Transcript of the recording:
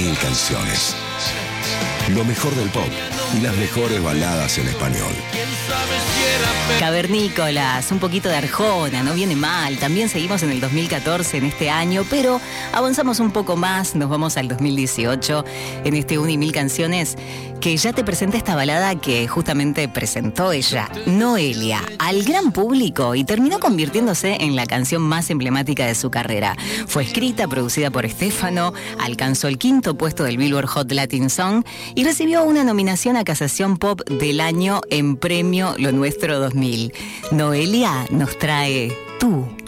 1000 canciones. Lo mejor del pop y las mejores baladas en español. Cavernícolas, un poquito de Arjona, no viene mal. También seguimos en el 2014, en este año, pero avanzamos un poco más, nos vamos al 2018, en este 1000 canciones, que ya te presenta esta balada que justamente presentó ella, Noelia, al gran público y terminó convirtiéndose en la canción más emblemática de su carrera. Fue escrita, producida por Estefano, alcanzó el 5º puesto del Billboard Hot Latin Song y recibió una nominación a Casación Pop del año en premio Lo Nuestro 2000. Noelia nos trae Tú.